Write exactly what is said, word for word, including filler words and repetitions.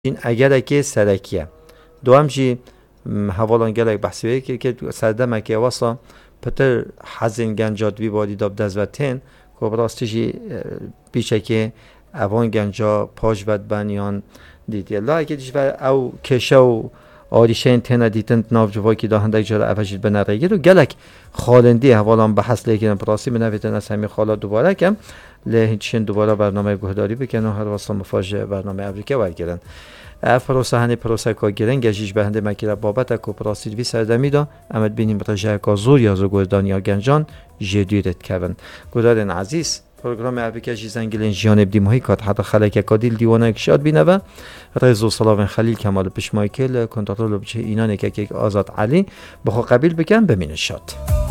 این اگر که سرکیه دوام جی حوالان گلک بحثی که که سردمه که واسه پتر حزین گنجات بی بادی داب دزوتین که براستشی بیشه که اوان گنجا پاش بد بنیان دیدی الله اگه دیش او کشه و آریشین تنه دیتن ناف جوای که داهنده جل افشید بنرگیر و گلک خالندی حوالان بحث لیکن براستی منویتن از همین خالا دوباره کم لهیچین دوباره برنامه گهداری بکنن و هر واسه مفاجه برنامه امریکا ورگیرن اف پروسه هنی پروسه که گرن گشیش به هنده مکیره بابت اکو پراسید وی سردمی دا امد بینیم رجه که زور یا زو گردانی ها گنجان جدیرت کون گدارن عزیز پروگرام امریکا جی زنگلین جیان بدیم هایی کات حتی خلک کادیل دیوانه اکشاد بینه و رئیس الصلاة خلیل کمال پیش مایکل کنترل بچه اینان که که آزاد علی بخو قبیل بکن بمین شاد